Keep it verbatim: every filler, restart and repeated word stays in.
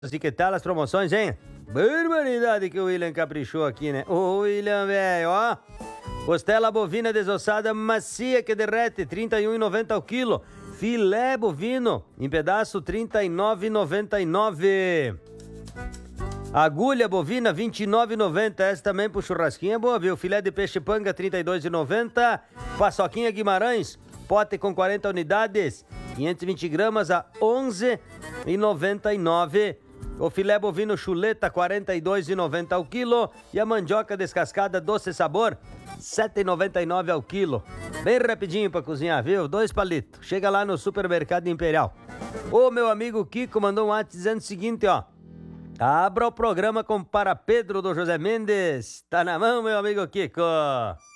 E que tal as promoções, hein? Barbaridade que o William caprichou aqui, né? Ô, William, velho, ó. Costela bovina desossada macia que derrete, trinta e um reais e noventa centavos o quilo. Filé bovino em pedaço, trinta e nove reais e noventa e nove centavos. Agulha bovina, vinte e nove reais e noventa centavos. Essa também pro churrasquinho é boa, viu? Filé de peixe panga, trinta e dois reais e noventa centavos. Paçoquinha Guimarães, pote com quarenta unidades, quinhentos e vinte gramas a onze reais e noventa e nove centavos. O filé bovino chuleta, quarenta e dois reais e noventa centavos ao quilo. E a mandioca descascada doce sabor, sete reais e noventa e nove centavos ao quilo. Bem rapidinho pra cozinhar, viu? Dois palitos. Chega lá no Supermercado Imperial. O meu amigo Kiko mandou um WhatsApp dizendo o seguinte, ó. Abra o programa com Para Pedro do José Mendes. Tá na mão, meu amigo Kiko.